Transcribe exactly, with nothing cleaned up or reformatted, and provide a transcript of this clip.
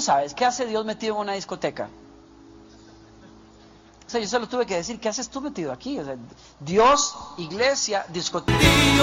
sabes, ¿qué hace Dios metido en una discoteca? O sea, yo se lo tuve que decir, ¿qué haces tú metido aquí? O sea, Dios, iglesia, discoteca.